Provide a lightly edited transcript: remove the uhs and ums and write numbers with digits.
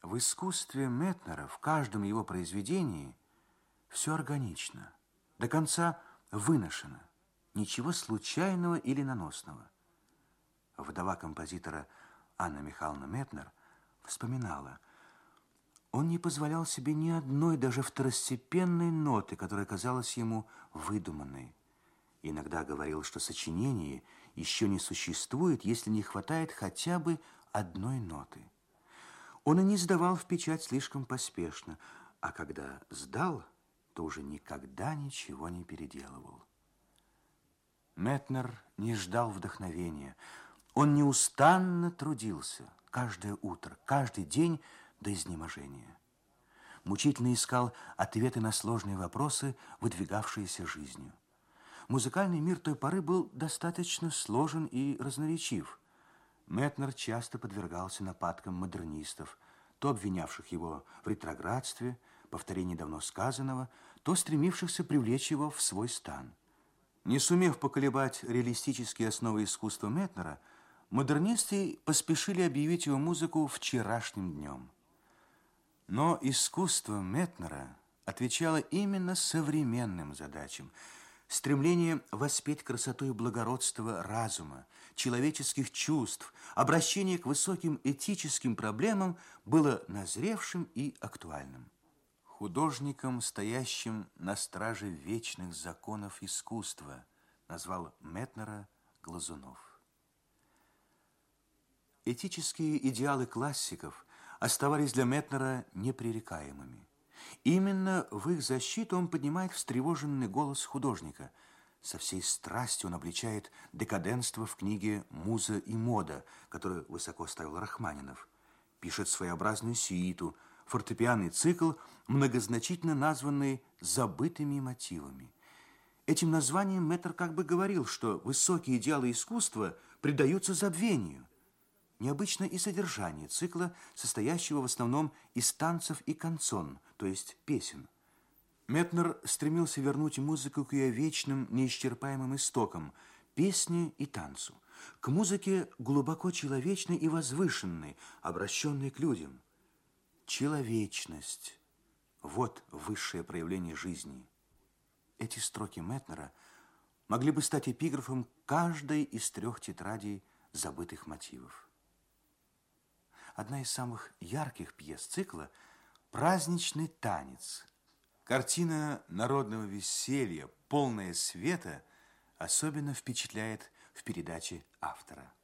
В искусстве Метнера, в каждом его произведении, все органично, до конца выношено, ничего случайного или наносного. Вдова композитора Анна Михайловна Метнер вспоминала: он не позволял себе ни одной, даже второстепенной ноты, которая казалась ему выдуманной. Иногда говорил, что сочинение еще не существует, если не хватает хотя бы одной ноты. Он и не сдавал в печать слишком поспешно, а когда сдал, то уже никогда ничего не переделывал. Метнер не ждал вдохновения. Он неустанно трудился каждое утро, каждый день до изнеможения. Мучительно искал ответы на сложные вопросы, выдвигавшиеся жизнью. Музыкальный мир той поры был достаточно сложен и разноречив. Метнер часто подвергался нападкам модернистов, то обвинявших его в ретроградстве, повторении давно сказанного, то стремившихся привлечь его в свой стан. Не сумев поколебать реалистические основы искусства Метнера, модернисты поспешили объявить его музыку вчерашним днем. Но искусство Метнера отвечало именно современным задачам. Стремление воспеть красоту и благородство разума, человеческих чувств, обращение к высоким этическим проблемам было назревшим и актуальным. Художником, стоящим на страже вечных законов искусства, назвал Метнера Глазунов. Этические идеалы классиков оставались для Метнера непререкаемыми. Именно в их защиту он поднимает встревоженный голос художника. Со всей страстью он обличает декаденство в книге «Муза и мода», которую высоко ставил Рахманинов. Пишет своеобразную сюиту, фортепианный цикл, многозначительно названный «Забытыми мотивами». Этим названием Метнер как бы говорил, что высокие идеалы искусства предаются забвению. Необычно и содержание цикла, состоящего в основном из танцев и канцон, то есть песен. Метнер стремился вернуть музыку к ее вечным, неисчерпаемым истокам, песне и танцу, к музыке глубоко человечной и возвышенной, обращенной к людям. Человечность – вот высшее проявление жизни. Эти строки Метнера могли бы стать эпиграфом каждой из 3 тетрадей забытых мотивов. Одна из самых ярких пьес цикла – «Праздничный танец». Картина народного веселья, полная света, особенно впечатляет в передаче автора.